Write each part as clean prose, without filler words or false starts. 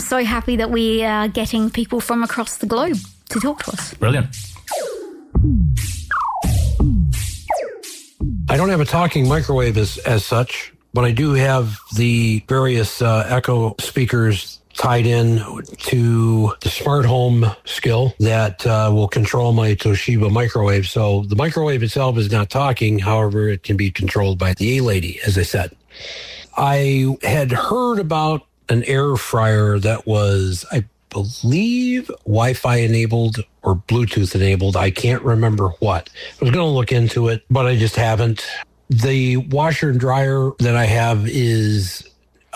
so happy that we are getting people from across the globe to talk to us. Brilliant. I don't have a talking microwave as such, but I do have the various Echo speakers tied in to the smart home skill that will control my Toshiba microwave. So the microwave itself is not talking. However, it can be controlled by the A-Lady, as I said. I had heard about an air fryer that was, I believe, Wi-Fi enabled or Bluetooth enabled. I can't remember what. I was going to look into it, but I just haven't. The washer and dryer that I have is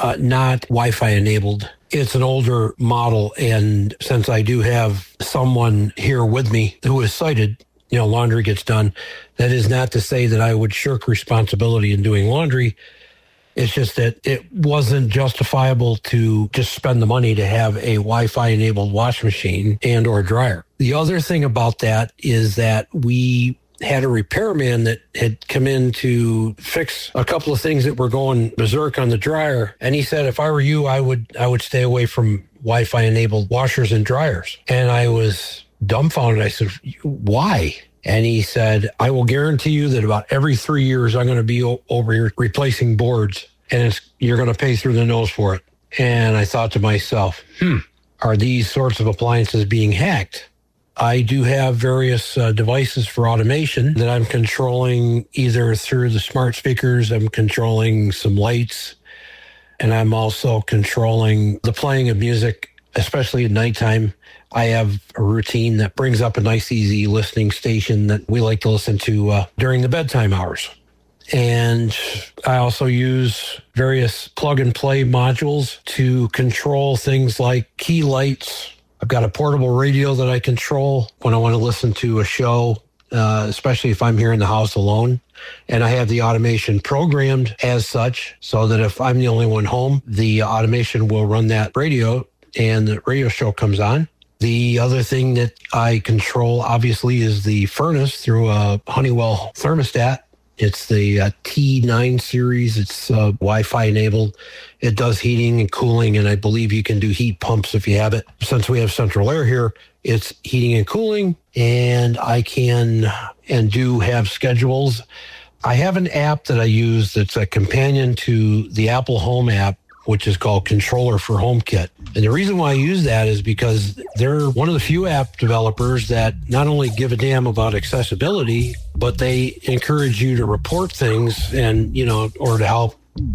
not Wi-Fi enabled. It's an older model, and since I do have someone here with me who is sighted, laundry gets done. That is not to say that I would shirk responsibility in doing laundry. It's just that it wasn't justifiable to just spend the money to have a Wi-Fi enabled washing machine and or dryer. The other thing about that is that we had a repairman that had come in to fix a couple of things that were going berserk on the dryer. And he said, if I were you, I would stay away from Wi-Fi enabled washers and dryers. And I was dumbfounded. I said, why? And he said, I will guarantee you that about every 3 years, I'm going to be over here replacing boards, and you're going to pay through the nose for it. And I thought to myself, are these sorts of appliances being hacked? I do have various devices for automation that I'm controlling either through the smart speakers. I'm controlling some lights, and I'm also controlling the playing of music, especially at nighttime. I have a routine that brings up a nice, easy listening station that we like to listen to during the bedtime hours. And I also use various plug-and-play modules to control things like key lights. I've got a portable radio that I control when I want to listen to a show, especially if I'm here in the house alone. And I have the automation programmed as such so that if I'm the only one home, the automation will run that radio and the radio show comes on. The other thing that I control, obviously, is the furnace through a Honeywell thermostat. It's the T9 series. It's Wi-Fi enabled. It does heating and cooling, and I believe you can do heat pumps if you have it. Since we have central air here, it's heating and cooling, and I can and do have schedules. I have an app that I use that's a companion to the Apple Home app, which is called Controller for HomeKit. And the reason why I use that is because they're one of the few app developers that not only give a damn about accessibility, but they encourage you to report things and, or to help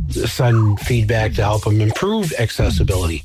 send feedback to help them improve accessibility.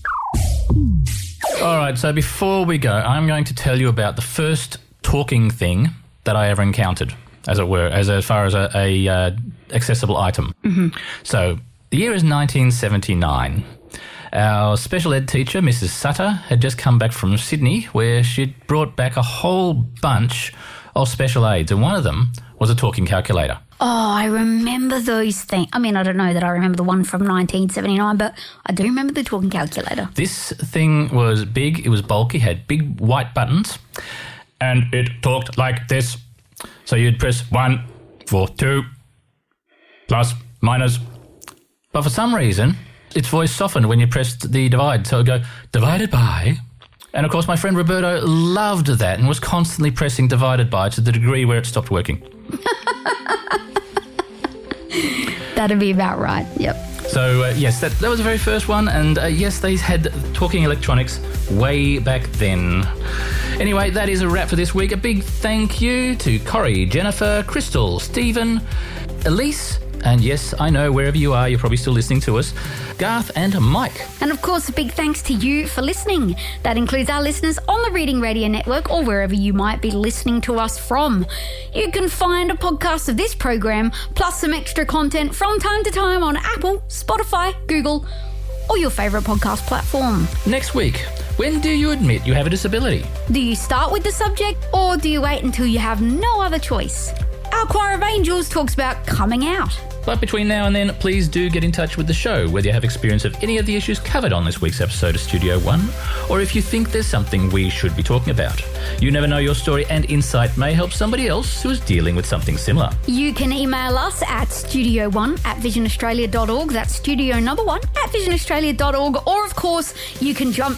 All right, so before we go, I'm going to tell you about the first talking thing that I ever encountered, as it were, as far as a accessible item. Mm-hmm. So the year is 1979. Our special ed teacher, Mrs. Sutter, had just come back from Sydney, where she'd brought back a whole bunch of special aids, and one of them was a talking calculator. Oh, I remember those things. I mean, I don't know that I remember the one from 1979, but I do remember the talking calculator. This thing was big, it was bulky, had big white buttons, and it talked like this. So you'd press 1 for 2, plus, minus. But for some reason, its voice softened when you pressed the divide. So it would go, divided by. And of course, my friend Roberto loved that and was constantly pressing divided by to the degree where it stopped working. That'd be about right, yep. So, yes, that was the very first one. And yes, they had talking electronics way back then. Anyway, that is a wrap for this week. A big thank you to Corrie, Jennifer, Crystal, Stephen, Elise, and yes, I know wherever you are, you're probably still listening to us, Garth and Mike. And of course, a big thanks to you for listening. That includes our listeners on the Reading Radio Network or wherever you might be listening to us from. You can find a podcast of this program, plus some extra content from time to time on Apple, Spotify, Google, or your favourite podcast platform. Next week, when do you admit you have a disability? Do you start with the subject, or do you wait until you have no other choice? Our Choir of Angels talks about coming out. But between now and then, please do get in touch with the show, whether you have experience of any of the issues covered on this week's episode of Studio One, or if you think there's something we should be talking about. You never know, your story and insight may help somebody else who is dealing with something similar. You can email us at studio1@visionaustralia.org. That's studio number 1 at visionaustralia.org. Or, of course, you can jump